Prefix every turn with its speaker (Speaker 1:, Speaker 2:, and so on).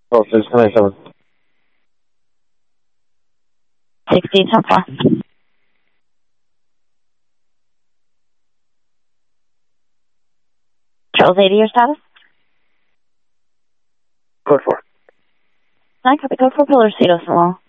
Speaker 1: Oh, 697.
Speaker 2: 16-4. Charles 80, your status?
Speaker 1: Code 4.
Speaker 2: 9, copy code 4, Pillar Cedo, so long.